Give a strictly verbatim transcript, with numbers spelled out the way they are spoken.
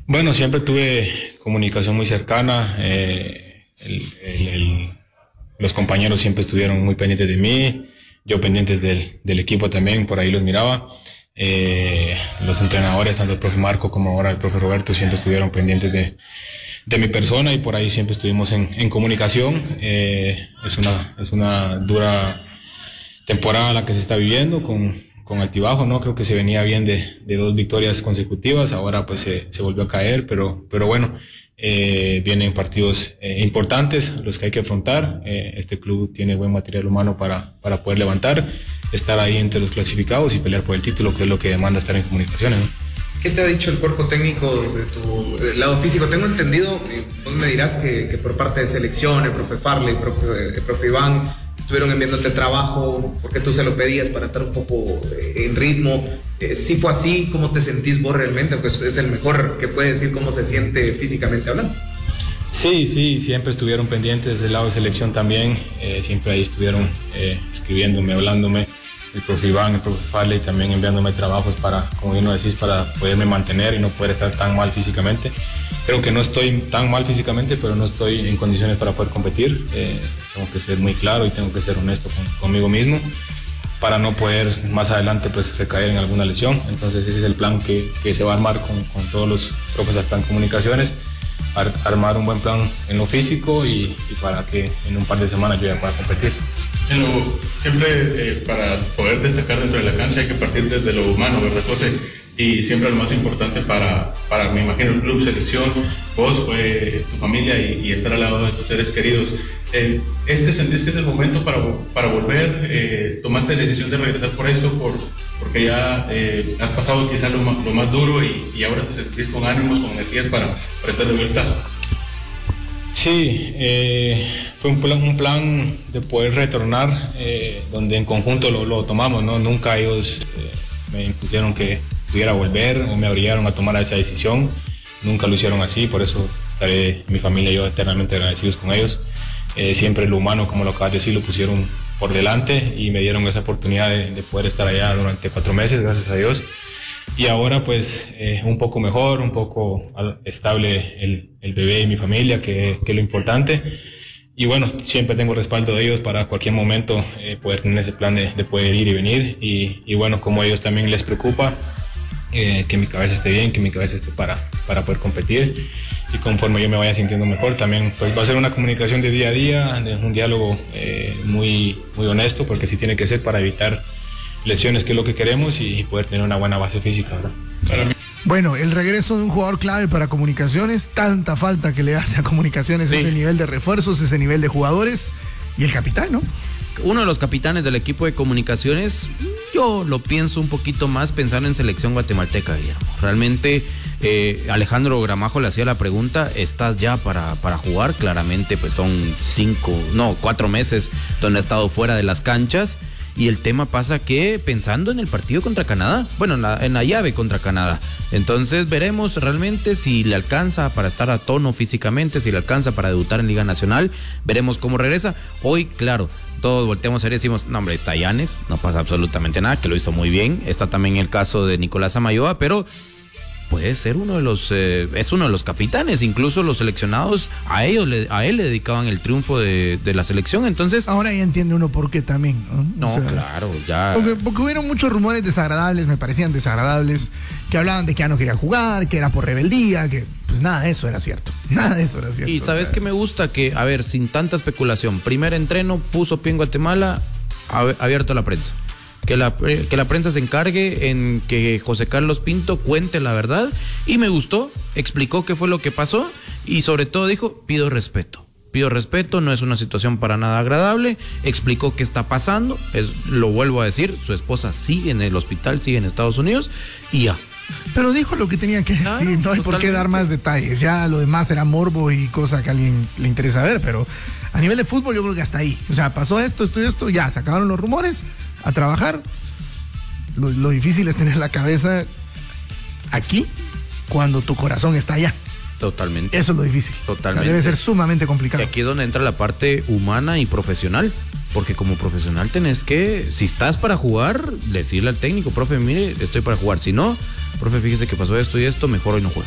Bueno, siempre tuve comunicación muy cercana, eh, el, el, el, los compañeros siempre estuvieron muy pendientes de mí, yo pendientes del, del equipo también, por ahí los miraba. Eh, los entrenadores, tanto el profe Marco como ahora el profe Roberto, siempre estuvieron pendientes de, de mi persona y por ahí siempre estuvimos en, en comunicación. Eh, es una, es una dura temporada la que se está viviendo con, con altibajo, ¿no? Creo que se venía bien de, de dos victorias consecutivas, ahora pues se, se volvió a caer, pero, pero bueno, eh, vienen partidos eh, importantes, los que hay que afrontar. Eh, este club tiene buen material humano para, para poder levantar, estar ahí entre los clasificados y pelear por el título, que es lo que demanda estar en comunicaciones, ¿no? ¿Qué te ha dicho el cuerpo técnico de tu del lado físico? Tengo entendido, vos me dirás que, que por parte de selección, el profe Farley, el profe, el profe Iván, estuvieron enviándote trabajo porque tú se lo pedías para estar un poco en ritmo. Eh, ¿Sí fue así? ¿Cómo te sentís vos realmente? Pues es el mejor que puede decir cómo se siente físicamente hablando. Sí, sí, siempre estuvieron pendientes del lado de selección también, eh, siempre ahí estuvieron eh, escribiéndome, hablándome, el profe Iván, el profe Farley también enviándome trabajos para, como bien lo decís, para poderme mantener y no poder estar tan mal físicamente. Creo que no estoy tan mal físicamente, pero no estoy en condiciones para poder competir. Eh, tengo que ser muy claro y tengo que ser honesto con, conmigo mismo para no poder más adelante pues recaer en alguna lesión. Entonces ese es el plan que, que se va a armar con, con todos los profes del plan Comunicaciones, ar, armar un buen plan en lo físico y, y para que en un par de semanas yo ya pueda competir. En lo, siempre eh, para poder destacar dentro de la cancha hay que partir desde lo humano, ¿verdad, José? Y siempre lo más importante para, para me imagino, el club, selección, vos, eh, tu familia y, y estar al lado de tus seres queridos. Eh, ¿Este sentís que es el momento para, para volver? Eh, ¿Tomaste la decisión de regresar por eso? Por, porque ya eh, has pasado quizás lo, lo más duro y, y ahora te sentís con ánimos, con energías para, para estar de vuelta. Sí, eh, fue un plan, un plan de poder retornar, eh, donde en conjunto lo, lo tomamos, ¿no? Nunca ellos eh, me impusieron que pudiera volver o me obligaron a tomar esa decisión, nunca lo hicieron así, por eso estaré, mi familia y yo, eternamente agradecidos con ellos. Eh, siempre lo humano, como lo acabas de decir, lo pusieron por delante y me dieron esa oportunidad de, de poder estar allá durante cuatro meses, gracias a Dios. Y ahora pues eh, un poco mejor, un poco estable el, el bebé y mi familia, que, que es lo importante. Y bueno, siempre tengo respaldo de ellos para cualquier momento eh, poder tener ese plan de, de poder ir y venir. Y, y bueno, como a ellos también les preocupa eh, que mi cabeza esté bien, que mi cabeza esté para, para poder competir. Y conforme yo me vaya sintiendo mejor, también pues va a ser una comunicación de día a día, de un diálogo eh, muy, muy honesto, porque sí tiene que ser para evitar lesiones, que es lo que queremos, y poder tener una buena base física, ¿verdad? Para mí. Bueno, el regreso de un jugador clave para Comunicaciones, tanta falta que le hace a Comunicaciones, sí. Ese nivel de refuerzos, ese nivel de jugadores, y el capitán, ¿no? Uno de los capitanes del equipo de Comunicaciones, yo lo pienso un poquito más pensando en selección guatemalteca, Guillermo. Realmente eh, Alejandro Gramajo le hacía la pregunta, ¿estás ya para, para jugar? Claramente pues son cinco, no, cuatro meses donde ha estado fuera de las canchas. Y el tema pasa que pensando en el partido contra Canadá, bueno, en la, en la llave contra Canadá. Entonces veremos realmente si le alcanza para estar a tono físicamente, si le alcanza para debutar en Liga Nacional. Veremos cómo regresa. Hoy, claro, todos volteamos a ver y decimos, no hombre, está Yanes, no pasa absolutamente nada, que lo hizo muy bien. Está también el caso de Nicolás Amayoa, pero puede ser uno de los, eh, es uno de los capitanes, incluso los seleccionados, a ellos, le, a él le dedicaban el triunfo de, de la selección, entonces... Ahora ya entiende uno por qué también, ¿no? No, o sea, claro, ya... Porque, porque hubieron muchos rumores desagradables, me parecían desagradables, que hablaban de que ya no quería jugar, que era por rebeldía, que pues nada de eso era cierto, nada de eso era cierto. Y sabes o sea, que me gusta que, a ver, sin tanta especulación, primer entreno, puso pie en Guatemala, abierto a la prensa. Que la, que la prensa se encargue en que José Carlos Pinto cuente la verdad, y me gustó, explicó qué fue lo que pasó y sobre todo dijo, pido respeto, pido respeto, no es una situación para nada agradable, explicó qué está pasando, es, lo vuelvo a decir, su esposa sigue en el hospital, sigue en Estados Unidos y ya. Pero dijo lo que tenía que decir, claro, no hay totalmente. Por qué dar más detalles, ya lo demás era morbo y cosa que a alguien le interesa ver, pero a nivel de fútbol yo creo que hasta ahí, o sea, pasó esto, esto y esto, ya, se acabaron los rumores, a trabajar. Lo, lo difícil es tener la cabeza aquí cuando tu corazón está allá. Totalmente. Eso es lo difícil. Totalmente. O sea, debe ser sumamente complicado. Y aquí es donde entra la parte humana y profesional. Porque como profesional tenés que, si estás para jugar, decirle al técnico, profe, mire, estoy para jugar. Si no, profe, fíjese que pasó esto y esto, mejor hoy no juego.